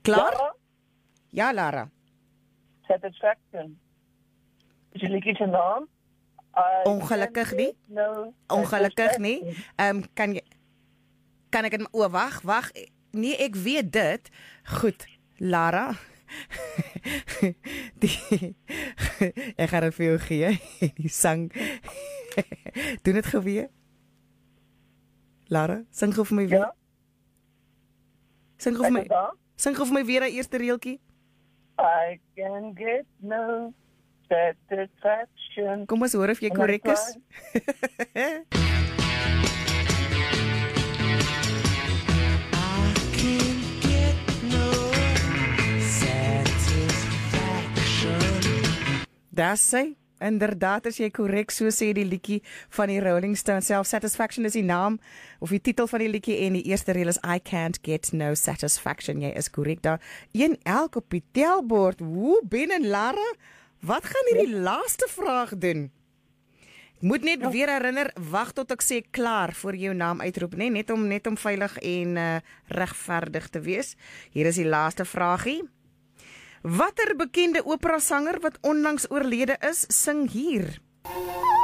Klaar? Lara, Ja, Lara. Satisfaction. Is die liedjie se naam? Ongelukkig nie. Ongelukkig nie. Kan ek het, wag. Nee, ek weet dit. Goed, Lara. Ek gaan dit vir jou gee. Die sang. Doen dit gou weer. Lara, sing gou vir my weer. Ja. Sing gou vir my. Sing gou vir my weer die eerste reeltjie. I can get no satisfaction. Kom ons hoor of jy korrek is. Daar sê, inderdaad as jy korrek, so sê die liedjie van die Rolling Stones self. Satisfaction is die naam of die titel van die liedjie en die eerste reël is I can't get no satisfaction. Jy is korrek daar. 1-1 op die telbord. Hoe Ben en Lara, wat gaan hierdie laaste vraag doen? Ek moet net weer herinner, wag tot ek sê klaar voor jou naam uitroep, nee, net om veilig en regverdig te wees. Hier is die laaste vragie. Watter bekende opera sanger wat onlangs oorlede is, sing hier?